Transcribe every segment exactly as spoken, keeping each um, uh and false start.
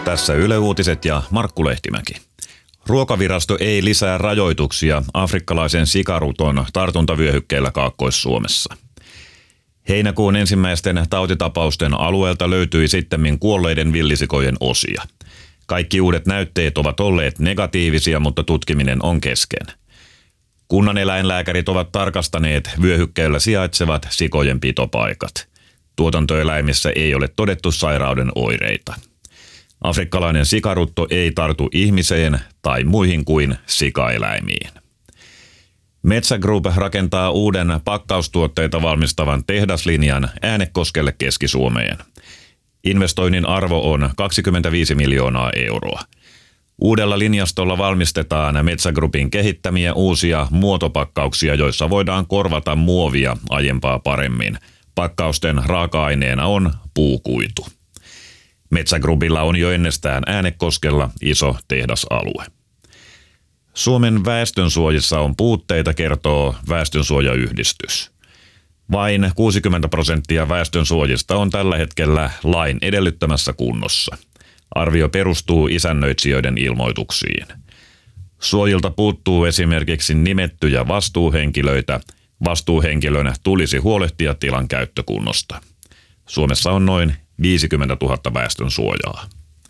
Tässä Yle Uutiset ja Markku Lehtimäki. Ruokavirasto ei lisää rajoituksia afrikkalaisen sikaruton tartuntavyöhykkeellä Kaakkois-Suomessa. Heinäkuun ensimmäisten tautitapausten alueelta löytyi sittemmin kuolleiden villisikojen osia. Kaikki uudet näytteet ovat olleet negatiivisia, mutta tutkiminen on kesken. Kunnan eläinlääkärit ovat tarkastaneet vyöhykkeellä sijaitsevat sikojen pitopaikat. Tuotantoeläimissä ei ole todettu sairauden oireita. Afrikkalainen sikarutto ei tartu ihmiseen tai muihin kuin sikaeläimiin. Metsä Group rakentaa uuden pakkaustuotteita valmistavan tehdaslinjan Äänekoskelle Keski-Suomeen. Investoinnin arvo on kaksikymmentäviisi miljoonaa euroa. Uudella linjastolla valmistetaan Metsä Groupin kehittämiä uusia muotopakkauksia, joissa voidaan korvata muovia aiempaa paremmin. Pakkausten raaka-aineena on puukuitu. Metsä Groupilla on jo ennestään Äänekoskella iso tehdasalue. Suomen väestönsuojissa on puutteita, kertoo väestönsuojayhdistys. Vain kuusikymmentä prosenttia väestönsuojista on tällä hetkellä lain edellyttämässä kunnossa. Arvio perustuu isännöitsijöiden ilmoituksiin. Suojilta puuttuu esimerkiksi nimettyjä vastuuhenkilöitä. Vastuuhenkilönä tulisi huolehtia tilan käyttökunnosta. Suomessa on noin viisikymmentätuhatta väestönsuojaa.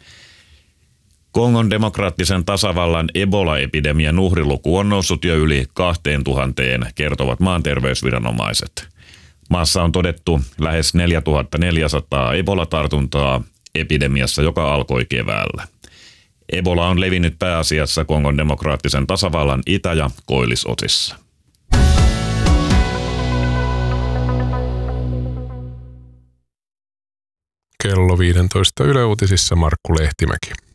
Kongon demokraattisen tasavallan Ebola-epidemian uhriluku on noussut jo yli kahteentuhanteen, kertovat maan terveysviranomaiset. Maassa on todettu lähes neljätuhattaneljäsataa Ebola-tartuntaa epidemiassa, joka alkoi keväällä. Ebola on levinnyt pääasiassa Kongon demokraattisen tasavallan itä- ja koillisosissa. Kello viisitoista Yle Uutisissa Markku Lehtimäki.